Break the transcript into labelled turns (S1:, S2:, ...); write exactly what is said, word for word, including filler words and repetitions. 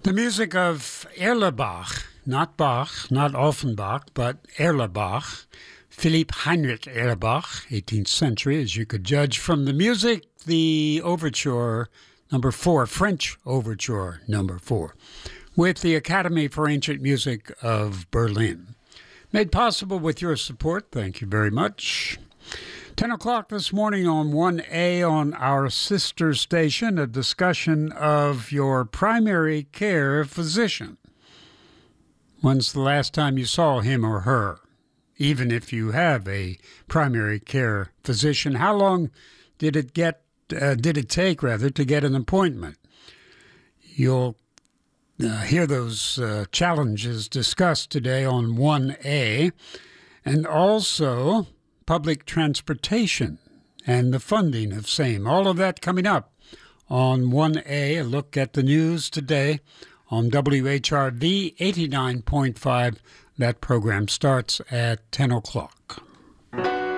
S1: The music of Erlebach, not Bach, not Offenbach, but Erlebach, Philipp Heinrich Erlebach, eighteenth century, as you could judge from the music, the overture number four, French overture number four, with the Academy for Ancient Music of Berlin. Made possible with your support, thank you very much. ten o'clock this morning on one A on our sister station, a discussion of your primary care physician. When's the last time you saw him or her? Even if you have a primary care physician, how long did it get? Uh, did it take, rather, to get an appointment? You'll uh, hear those uh, challenges discussed today on one A, and also public transportation and the funding of same. All of that coming up on one A, a look at the news today on W H R V eighty-nine point five. That program starts at ten o'clock.